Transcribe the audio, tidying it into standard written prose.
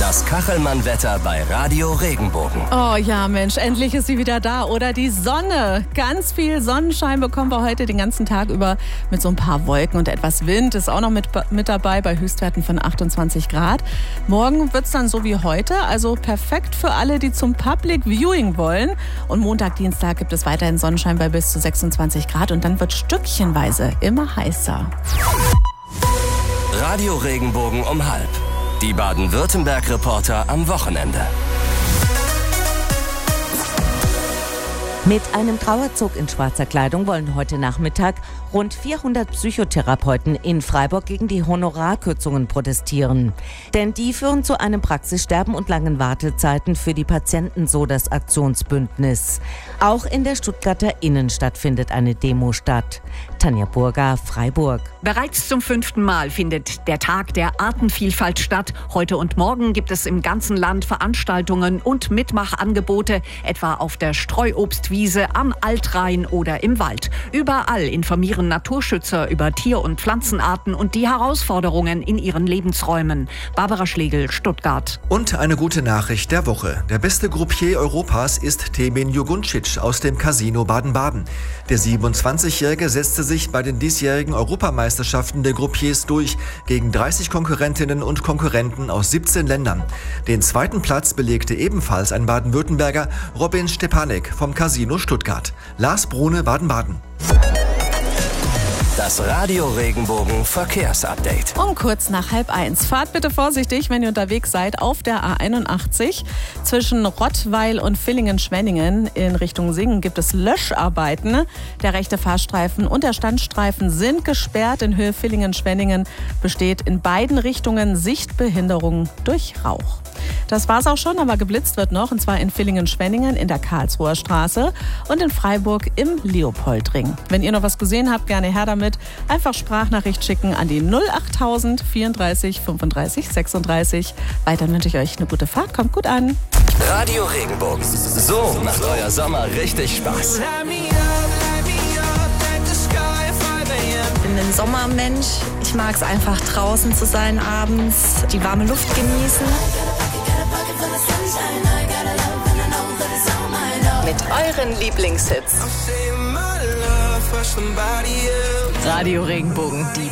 Das Kachelmann-Wetter bei Radio Regenbogen. Oh ja, Mensch, endlich ist sie wieder da, oder? Die Sonne. Ganz viel Sonnenschein bekommen wir heute den ganzen Tag über mit so ein paar Wolken und etwas Wind. Ist auch noch mit dabei bei Höchstwerten von 28 Grad. Morgen wird es dann so wie heute, also perfekt für alle, die zum Public Viewing wollen. Und Montag, Dienstag gibt es weiterhin Sonnenschein bei bis zu 26 Grad und dann wird stückchenweise immer heißer. Radio Regenbogen um 12:30. Die Baden-Württemberg-Reporter am Wochenende. Mit einem Trauerzug in schwarzer Kleidung wollen heute Nachmittag rund 400 Psychotherapeuten in Freiburg gegen die Honorarkürzungen protestieren. Denn die führen zu einem Praxissterben und langen Wartezeiten für die Patienten, so das Aktionsbündnis. Auch in der Stuttgarter Innenstadt findet eine Demo statt. Tanja Burger, Freiburg. Bereits zum 5. Mal findet der Tag der Artenvielfalt statt. Heute und morgen gibt es im ganzen Land Veranstaltungen und Mitmachangebote, etwa auf der Streuobstwiese, am Altrhein oder im Wald. Überall informieren Naturschützer über Tier- und Pflanzenarten und die Herausforderungen in ihren Lebensräumen. Barbara Schlegel, Stuttgart. Und eine gute Nachricht der Woche. Der beste Groupier Europas ist Temin Juguncic aus dem Casino Baden-Baden. Der 27-Jährige setzte sich bei den diesjährigen Europameisterschaften der Groupiers durch gegen 30 Konkurrentinnen und Konkurrenten aus 17 Ländern. Den zweiten Platz belegte ebenfalls ein Baden-Württemberger, Robin Stepanek vom Casino Stuttgart. Lars Brune, Baden-Baden. Das Radio Regenbogen Verkehrsupdate. Um kurz nach 12:30. Fahrt bitte vorsichtig, wenn ihr unterwegs seid, auf der A81. Zwischen Rottweil und Villingen-Schwenningen in Richtung Singen gibt es Löscharbeiten. Der rechte Fahrstreifen und der Standstreifen sind gesperrt. In Höhe Villingen-Schwenningen besteht in beiden Richtungen Sichtbehinderung durch Rauch. Das war's auch schon, aber geblitzt wird noch, und zwar in Villingen-Schwenningen in der Karlsruher Straße und in Freiburg im Leopoldring. Wenn ihr noch was gesehen habt, gerne her damit. Einfach Sprachnachricht schicken an die 08000 34 35 36. Weiter wünsche ich euch eine gute Fahrt, kommt gut an. Radio Regenbogen. So macht euer Sommer richtig Spaß. Ich bin ein Sommermensch. Ich mag es einfach, draußen zu sein abends, die warme Luft genießen. Mit euren Lieblingshits. Radio Regenbogen, die